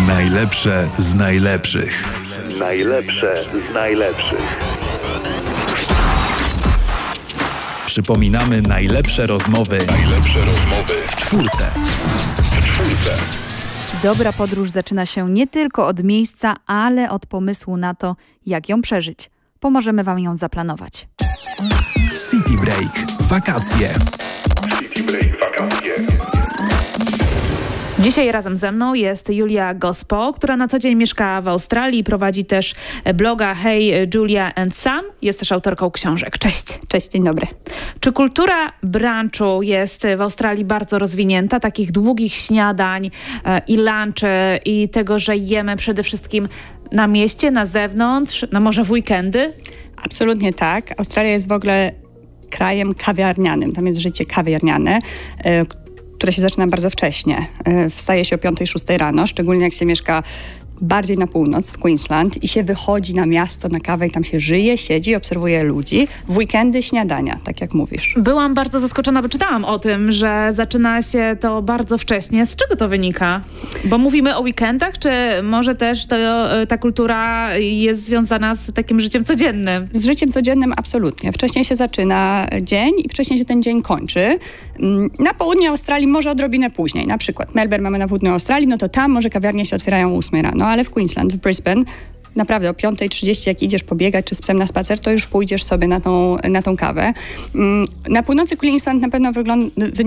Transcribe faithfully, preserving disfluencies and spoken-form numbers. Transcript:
Najlepsze z najlepszych. Najlepsze z najlepszych. Przypominamy najlepsze rozmowy. Najlepsze rozmowy w czwórce. w czwórce. Dobra podróż zaczyna się nie tylko od miejsca, ale od pomysłu na to, jak ją przeżyć. Pomożemy Wam ją zaplanować. City Break. Wakacje. City Break wakacje. Dzisiaj razem ze mną jest Julia Gospo, która na co dzień mieszka w Australii, prowadzi też bloga Hey Julia and Sam, jest też autorką książek. Cześć. Cześć, dzień dobry. Czy kultura brunchu jest w Australii bardzo rozwinięta, takich długich śniadań e, i lunchy i tego, że jemy przede wszystkim na mieście, na zewnątrz, no może w weekendy? Absolutnie tak. Australia jest w ogóle krajem kawiarnianym. Tam jest życie kawiarniane, y, które się zaczyna bardzo wcześnie. Y, wstaje się o piątej, szóstej rano, szczególnie jak się mieszka bardziej na północ, w Queensland i się wychodzi na miasto, na kawę i tam się żyje, siedzi, obserwuje ludzi. W weekendy śniadania, tak jak mówisz. Byłam bardzo zaskoczona, bo czytałam o tym, że zaczyna się to bardzo wcześnie. Z czego to wynika? Bo mówimy o weekendach, czy może też to, ta kultura jest związana z takim życiem codziennym? Z życiem codziennym absolutnie. Wcześniej się zaczyna dzień i wcześniej się ten dzień kończy. Na południu Australii może odrobinę później. Na przykład Melbourne mamy na południu Australii, no to tam może kawiarnie się otwierają o ósmej rano, ale w Queensland, w Brisbane naprawdę o piątej trzydzieści jak idziesz pobiegać czy z psem na spacer, to już pójdziesz sobie na tą, na tą kawę. Na północy Queensland na pewno wygląda